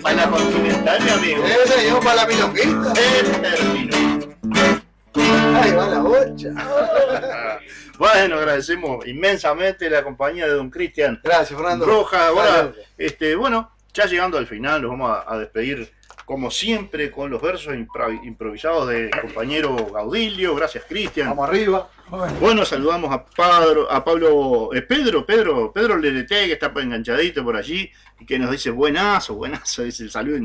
para la continental, mi amigo. Yo para la milonguita. Terminó. Ahí va la bocha. Bueno, agradecemos inmensamente la compañía de don Cristian. Gracias, Fernando. Rojas. Ahora, bueno, ya llegando al final, nos vamos a despedir como siempre con los versos improvisados del compañero Gaudilio. Gracias, Cristian. Vamos arriba. Bueno, saludamos a Pedro Lelete, que está enganchadito por allí y que nos dice buenazo, dice el saludo.